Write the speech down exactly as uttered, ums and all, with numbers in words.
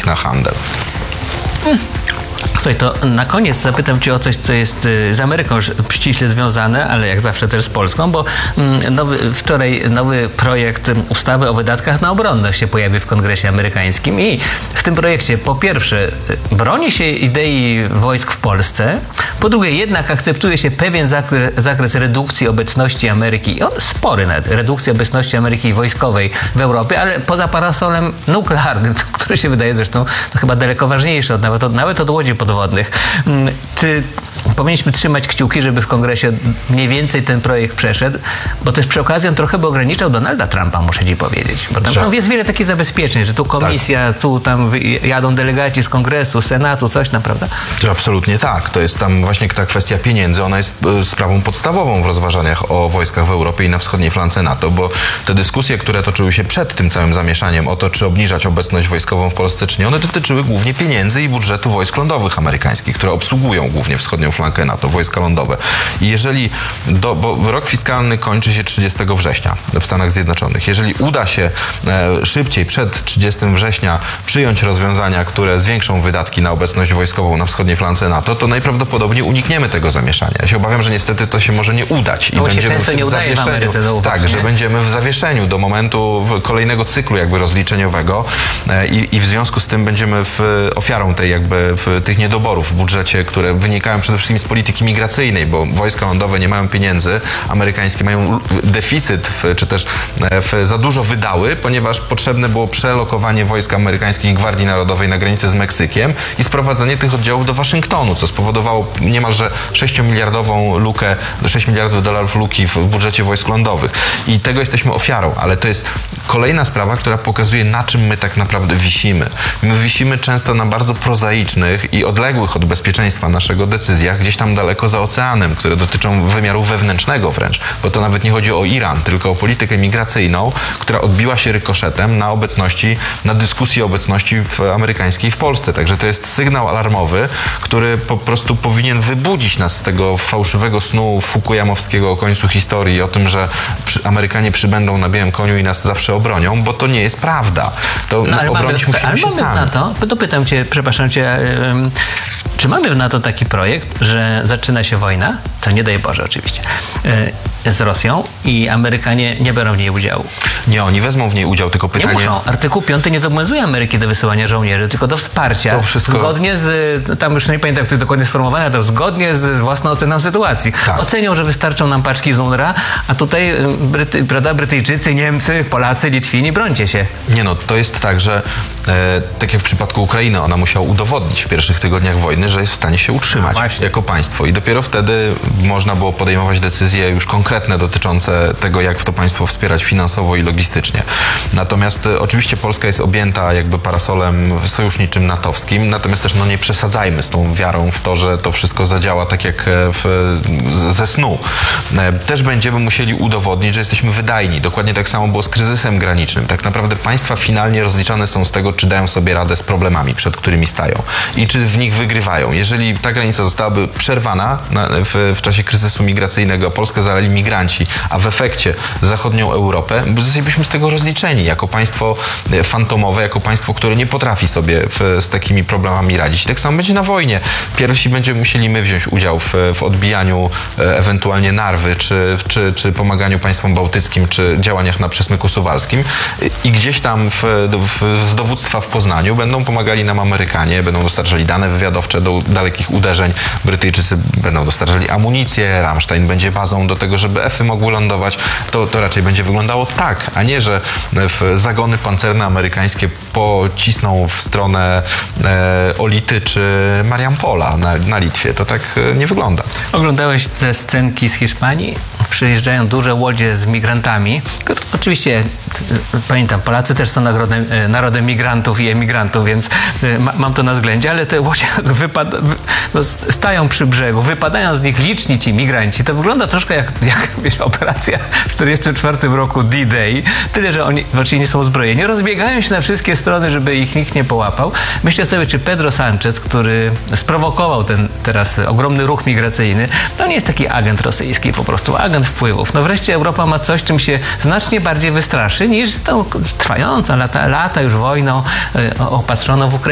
ich na handel. Hmm. Słuchaj, to na koniec zapytam cię o coś, co jest z Ameryką ściśle związane, ale jak zawsze też z Polską, bo nowy, wczoraj nowy projekt ustawy o wydatkach na obronność się pojawił w Kongresie amerykańskim i w tym projekcie po pierwsze broni się idei wojsk w Polsce, po drugie jednak akceptuje się pewien zakres, zakres redukcji obecności Ameryki, o, spory nawet, redukcji obecności Ameryki wojskowej w Europie, ale poza parasolem nuklearnym, który się wydaje zresztą to chyba daleko ważniejsze od, nawet, od, nawet od łodzi podwodnych. Czy powinniśmy trzymać kciuki, żeby w Kongresie mniej więcej ten projekt przeszedł? Bo też przy okazji on trochę by ograniczał Donalda Trumpa, muszę ci powiedzieć. Bo tam są, jest wiele takich zabezpieczeń, że tu komisja, tak. tu tam jadą delegaci z Kongresu, Senatu, coś tam, prawda? Czy absolutnie tak. To jest tam właśnie ta kwestia pieniędzy. Ona jest sprawą podstawową w rozważaniach o wojskach w Europie i na wschodniej flance NATO, bo te dyskusje, które toczyły się przed tym całym zamieszaniem o to, czy obniżać obecność wojskową w Polsce, czy nie, one dotyczyły głównie pieniędzy i budżetu wojsk lądowych amerykańskich, które obsługują głównie wschodnią flankę NATO, wojska lądowe. I jeżeli, do, bo rok fiskalny kończy się trzydziestego września w Stanach Zjednoczonych. Jeżeli uda się e, szybciej, przed trzydziestego września przyjąć rozwiązania, które zwiększą wydatki na obecność wojskową na wschodniej flance NATO, to najprawdopodobniej unikniemy tego zamieszania. Ja się obawiam, że niestety to się może nie udać. I no będziemy się często w nie udaje w Ameryce, zauważ, tak, nie? że będziemy w zawieszeniu do momentu kolejnego cyklu jakby rozliczeniowego e, i, i w związku z tym będziemy w, ofiarą tej jakby w, tych niedoborów w budżecie, które wynikają przede wszystkim z polityki migracyjnej, bo wojska lądowe nie mają pieniędzy, amerykańskie mają deficyt, w, czy też w, za dużo wydały, ponieważ potrzebne było przelokowanie wojsk amerykańskich i Gwardii Narodowej na granicę z Meksykiem i sprowadzenie tych oddziałów do Waszyngtonu, co spowodowało niemalże sześciomiliardową lukę, sześć miliardów dolarów luki w, w budżecie wojsk lądowych. I tego jesteśmy ofiarą, ale to jest kolejna sprawa, która pokazuje, na czym my tak naprawdę wisimy. My wisimy często na bardzo prozaicznych i odległych od bezpieczeństwa naszego decyzjach, gdzieś tam daleko za oceanem, które dotyczą wymiaru wewnętrznego wręcz, bo to nawet nie chodzi o Iran, tylko o politykę migracyjną, która odbiła się rykoszetem na obecności, na dyskusji o obecności w amerykańskiej w Polsce. Także to jest sygnał alarmowy, który po prostu powinien wybudzić nas z tego fałszywego snu fukuyamowskiego o końcu historii, o tym, że Amerykanie przybędą na białym koniu i nas zawsze obronią, bo to nie jest prawda. To no, ale obronić mamy, musimy ale się mamy sami. na to, dopytam cię, przepraszam cię, yy, czy mamy na to taki projekt, że zaczyna się wojna, to nie daj Boże oczywiście, yy, z Rosją i Amerykanie nie biorą w niej udziału? Nie, oni wezmą w niej udział, tylko pytanie... Nie muszą. Artykuł piąty nie zobowiązuje Ameryki do wysyłania żołnierzy, tylko do wsparcia. To wszystko... Zgodnie z, tam już nie pamiętam, jak to jest dokładnie sformułowane, to zgodnie z własną oceną sytuacji. Tak. Ocenią, że wystarczą nam paczki z UNRWA, a tutaj Bryty, prawda, Brytyjczycy, Niemcy, Polacy, Litwini, brońcie się. Nie no, to jest tak, że e, tak jak w przypadku Ukrainy, ona musiała udowodnić w pierwszych tygodniach wojny, że jest w stanie się utrzymać no jako państwo. I dopiero wtedy można było podejmować decyzje już konkretne dotyczące tego, jak w to państwo wspierać finansowo i logistycznie. Natomiast e, oczywiście Polska jest objęta jakby parasolem sojuszniczym natowskim, natomiast też no nie przesadzajmy z tą wiarą w to, że to wszystko zadziała tak jak w, ze snu. E, też będziemy musieli udowodnić, że jesteśmy wydajni. Dokładnie tak samo było z kryzysem granicznym. Tak naprawdę państwa finalnie rozliczane są z tego, czy dają sobie radę z problemami, przed którymi stają i czy w nich wygrywają. Jeżeli ta granica zostałaby przerwana na, w, w czasie kryzysu migracyjnego, Polskę zalali migranci, a w efekcie zachodnią Europę, bylibyśmy z tego rozliczeni jako państwo fantomowe, jako państwo, które nie potrafi sobie w, z takimi problemami radzić. I tak samo będzie na wojnie. Pierwsi będziemy musieli my wziąć udział w, w odbijaniu e, ewentualnie Narwy, czy, czy, czy pomaganiu państwom bałtyckim, czy działaniach na Przesmyku Suwalskim. I gdzieś tam w, w, z dowództwa w Poznaniu będą pomagali nam Amerykanie, będą dostarczali dane wywiadowcze do dalekich uderzeń. Brytyjczycy będą dostarczali amunicję, Ramstein będzie bazą do tego, żeby F-y mogły lądować. To, to raczej będzie wyglądało tak, a nie, że w zagony pancerne amerykańskie pocisną w stronę e, Olity czy Mariampola na, na Litwie. To tak e, nie wygląda. Oglądałeś te scenki z Hiszpanii? Przyjeżdżają duże łodzie z migrantami. Oczywiście, pamiętam, Polacy też są narodem, narodem migrantów i emigrantów, więc ma, mam to na względzie, ale te łodzie wypada, no, stają przy brzegu, wypadają z nich liczni ci migranci. To wygląda troszkę jak, jak wiesz, operacja w tysiąc dziewięćset czterdziestym czwartym roku D-Day. Tyle, że oni oczywiście nie są uzbrojeni. Rozbiegają się na wszystkie strony, żeby ich nikt nie połapał. Myślę sobie, czy Pedro Sánchez, który sprowokował ten teraz ogromny ruch migracyjny, to nie jest taki agent rosyjski, po prostu agent wpływów. No wreszcie Europa ma coś, czym się znacznie bardziej wystraszy niż tą trwającą lata, lata już wojną opatrzoną w Ukrainie.